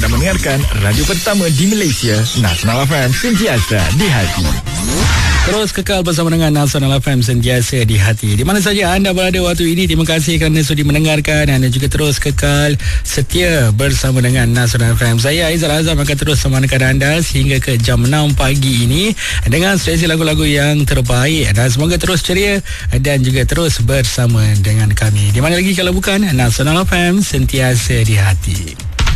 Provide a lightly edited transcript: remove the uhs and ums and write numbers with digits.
sedang mendengarkan radio pertama di Malaysia, Nasional FM, sentiasa di hati. Terus kekal bersama dengan Nasional FM, sentiasa di hati. Di mana saja anda berada waktu ini, terima kasih kerana sudi mendengarkan dan juga terus kekal setia bersama dengan Nasional FM. Saya Aizal Azam akan terus menemani anda sehingga ke jam 6 pagi ini dengan seleksi lagu-lagu yang terbaik, dan semoga terus ceria dan juga terus bersama dengan kami. Di mana lagi kalau bukan Nasional FM, sentiasa di hati.